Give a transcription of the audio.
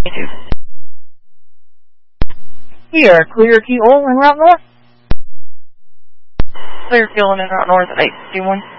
We are clear key all en route north. Clear fuel and en route north at 821.